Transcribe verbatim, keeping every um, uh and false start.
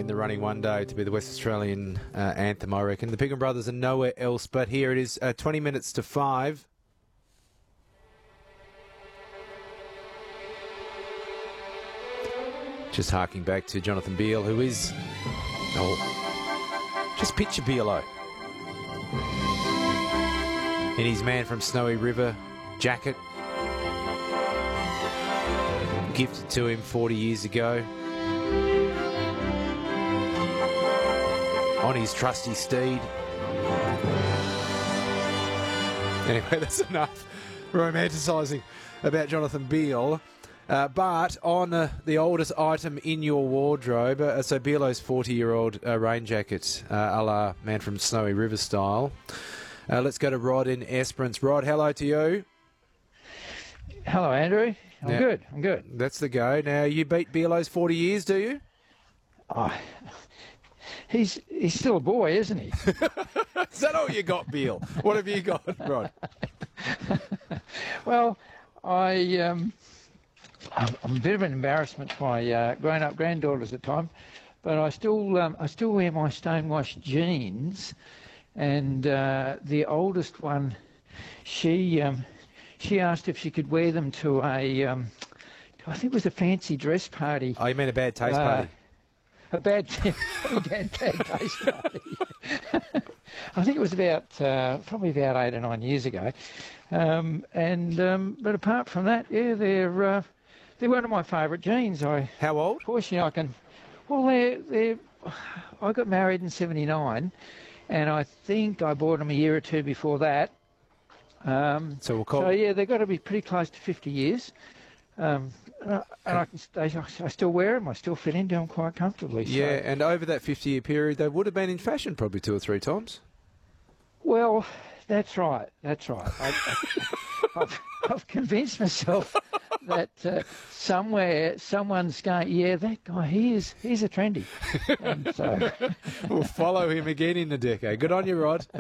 in the running one day to be the West Australian uh, anthem, I reckon. The Piggin Brothers are nowhere else but here. It is uh, twenty minutes to five. Just harking back to Jonathan Beale, who is... Oh, just picture Bealo in his Man from Snowy River jacket, gifted to him forty years ago, on his trusty steed. Anyway, that's enough romanticising about Jonathan Beale. Uh, but on uh, the oldest item in your wardrobe, uh, so Bealo's forty-year-old uh, rain jacket, uh, a la Man from Snowy River style. Uh, let's go to Rod in Esperance. Rod, hello to you. Hello, Andrew. I'm now, good. I'm good. That's the go. Now, you beat Bealo's forty years, do you? Oh, he's he's still a boy, isn't he? Is that all you got, Beale? What have you got, Rod? Well, I... Um, I'm a bit of an embarrassment to my uh, grown-up granddaughters at times, but I still um, I still wear my stonewashed jeans, and uh, the oldest one, she um, she asked if she could wear them to a um, I think it was a fancy dress party. Oh, you mean a bad taste uh, party? A bad, bad, bad taste party. I think it was about uh, probably about eight or nine years ago, um, and um, but apart from that, yeah, they're. Uh, They're one of my favourite jeans. I How old? Fortunately, I can. Well, they're they're. I got married in seventy-nine, and I think I bought them a year or two before that. Um, so we'll call. So yeah, they've got to be pretty close to fifty years, um, and I can. Stay, I still wear them. I still fit into them quite comfortably. Yeah, so. and over that fifty-year period, they would have been in fashion probably two or three times. Well, that's right. That's right. I, I've, I've convinced myself that uh, somewhere someone's going, yeah, that guy, he is, he's a trendy. And so we'll follow him again in a decade. Good on you, Rod.